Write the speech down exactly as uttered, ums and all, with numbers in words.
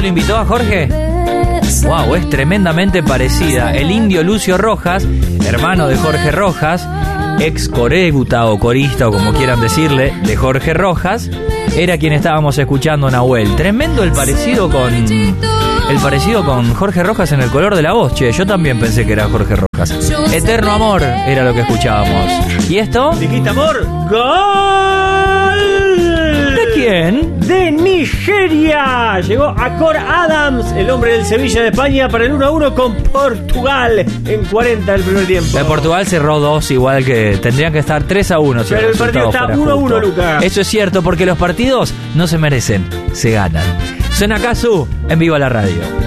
lo invitó a Jorge? Wow, es tremendamente parecida. El indio Lucio Rojas, hermano de Jorge Rojas, ex coreguta o corista o como quieran decirle, de Jorge Rojas, era quien estábamos escuchando, Nahuel. Tremendo el parecido con el parecido con Jorge Rojas en el color de la voz, che. Yo también pensé que era Jorge Rojas. Eterno Amor era lo que escuchábamos. ¿Y esto? ¿Dijiste amor? ¡Gol! ¿De quién? De Nigeria. Llegó Acor Adams, el hombre del Sevilla de España, para el uno a uno con Portugal en cuarenta del primer tiempo. De Portugal cerró dos, igual que tendrían que estar tres a uno. Si Pero el partido está uno a uno, Lucas. Eso es cierto, porque los partidos no se merecen, se ganan. Suena Kazu en Viva la Radio.